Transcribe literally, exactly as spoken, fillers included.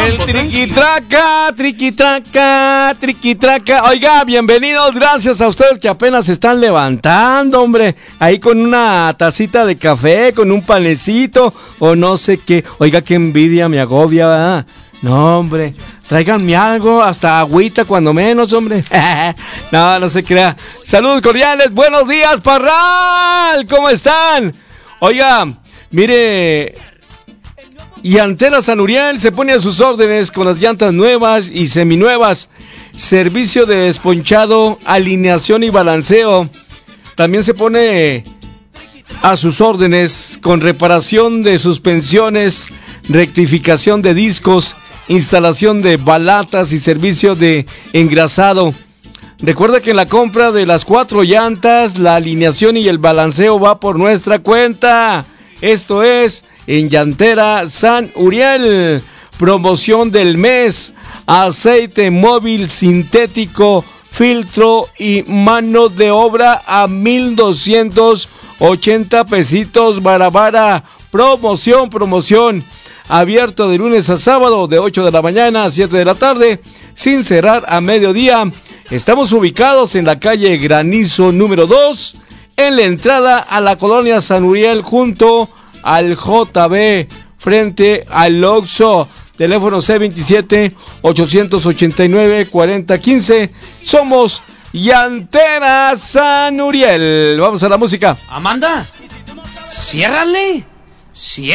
El triquitraca, triquitraca, triquitraca. Oiga, bienvenidos, gracias a ustedes que apenas se están levantando, hombre. Ahí con una tacita de café, con un panecito o no sé qué. Oiga, qué envidia, me agobia, ¿verdad? No, hombre, tráiganme algo, hasta agüita cuando menos, hombre. No, no se crea. Saludos cordiales, buenos días, Parral. ¿Cómo están? Oiga, mire, Llantera San Uriel se pone a sus órdenes con las llantas nuevas y seminuevas. Servicio de desponchado, alineación y balanceo. También se pone a sus órdenes con reparación de suspensiones, rectificación de discos, instalación de balatas y servicio de engrasado. Recuerda que en la compra de las cuatro llantas, la alineación y el balanceo va por nuestra cuenta. Esto es en Llantera San Uriel. Promoción del mes: aceite móvil sintético, filtro y mano de obra a mil doscientos ochenta pesitos. Barabara. Promoción, promoción. Abierto de lunes a sábado de ocho de la mañana a siete de la tarde, sin cerrar a mediodía. Estamos ubicados en la calle Granizo número dos, en la entrada a la colonia San Uriel, junto al J B, frente al Oxxo. Teléfono C veintisiete, ochocientos ochenta y nueve, cuarenta quince. Somos Llantera San Uriel. Vamos a la música. Amanda, ciérrale. Ciérrale.